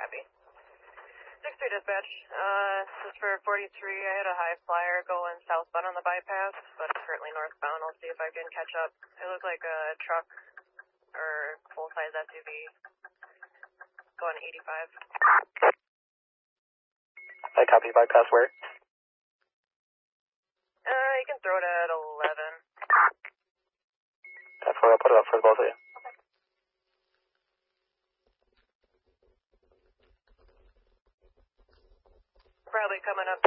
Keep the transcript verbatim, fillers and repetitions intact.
Copy. six three dispatch, uh, this is for forty-three. I had a high flyer going southbound on the bypass, but I'm currently northbound. I'll see if I can catch up. It looked like a truck or full-size S U V going eighty-five. I copy, bypass where? Uh, you can throw it at eleven. That's where I'll put it up for the both of you. Probably coming up